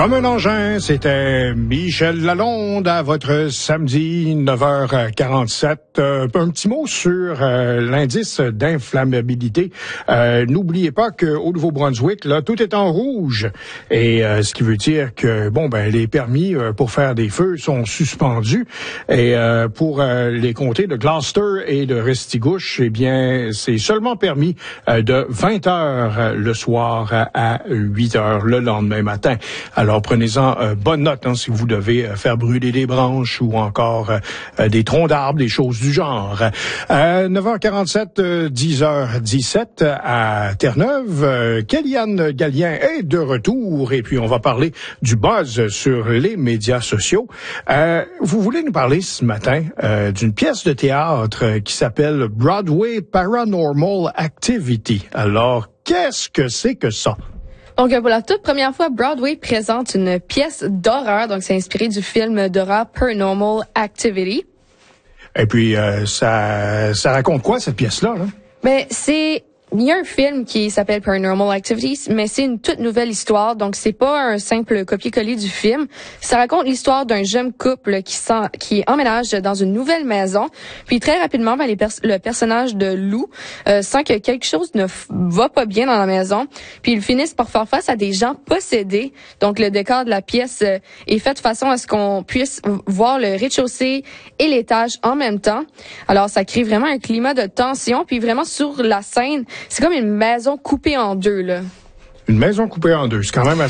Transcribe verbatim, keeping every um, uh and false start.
Comme un engin, c'était Michel Lalonde à votre samedi, neuf heures quarante-sept. Euh, un petit mot sur euh, l'indice d'inflammabilité. Euh, n'oubliez pas qu'au Nouveau-Brunswick, là, tout est en rouge. Et euh, ce qui veut dire que, bon, ben, les permis euh, pour faire des feux sont suspendus. Et euh, pour euh, les comtés de Gloucester et de Restigouche, eh bien, c'est seulement permis euh, de vingt heures le soir à huit heures le lendemain matin. Alors, prenez-en euh, bonne note hein, si vous devez euh, faire brûler des branches ou encore euh, des troncs d'arbres, des choses du genre. Euh, neuf heures quarante-sept, euh, dix heures dix-sept à Terre-Neuve. Euh, Kéliane Gallien est de retour et puis on va parler du buzz sur les médias sociaux. Euh, vous voulez nous parler ce matin euh, d'une pièce de théâtre qui s'appelle Broadway Paranormal Activity. Alors, qu'est-ce que c'est que ça? Donc, pour la toute première fois, Broadway présente une pièce d'horreur. Donc, c'est inspiré du film d'horreur Paranormal Activity. Et puis, euh, ça, ça raconte quoi, cette pièce-là, là? Ben, c'est... Il y a un film qui s'appelle Paranormal Activities, mais c'est une toute nouvelle histoire, donc c'est pas un simple copier-coller du film. Ça raconte l'histoire d'un jeune couple qui sent, qui emménage dans une nouvelle maison, puis très rapidement, ben, les pers- le personnage de Lou euh, sent que quelque chose ne f- va pas bien dans la maison, puis ils finissent par faire face à des gens possédés. Donc le décor de la pièce euh, est fait de façon à ce qu'on puisse voir le rez-de-chaussée et l'étage en même temps. Alors ça crée vraiment un climat de tension, puis vraiment sur la scène, c'est comme une maison coupée en deux, là. Une maison coupée en deux, c'est quand même assez